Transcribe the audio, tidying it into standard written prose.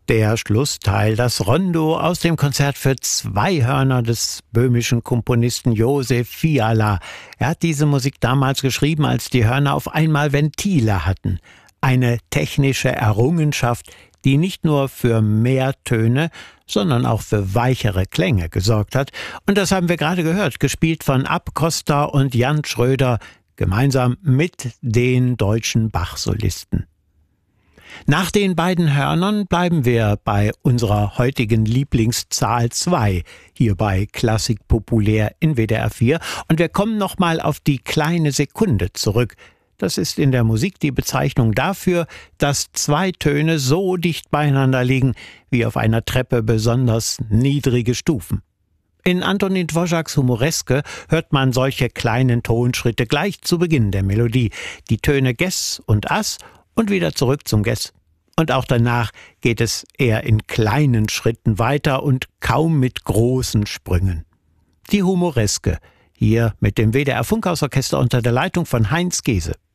Der Schlussteil, das Rondo aus dem Konzert für zwei Hörner des böhmischen Komponisten Josef Fiala. Er hat diese Musik damals geschrieben, als die Hörner auf einmal Ventile hatten. Eine technische Errungenschaft, die nicht nur für mehr Töne, sondern auch für weichere Klänge gesorgt hat. Und das haben wir gerade gehört, gespielt von Ab Costa und Jan Schröder, gemeinsam mit den deutschen Bach-Solisten. Nach den beiden Hörnern bleiben wir bei unserer heutigen Lieblingszahl 2, hier bei Klassik populär in WDR 4. Und wir kommen nochmal auf die kleine Sekunde zurück. Das ist in der Musik die Bezeichnung dafür, dass zwei Töne so dicht beieinander liegen, wie auf einer Treppe besonders niedrige Stufen. In Antonin Dvořáks Humoreske hört man solche kleinen Tonschritte gleich zu Beginn der Melodie. Die Töne Ges und As und wieder zurück zum Ges. Und auch danach geht es eher in kleinen Schritten weiter und kaum mit großen Sprüngen. Die Humoreske, hier mit dem WDR Funkhausorchester unter der Leitung von Heinz Gese.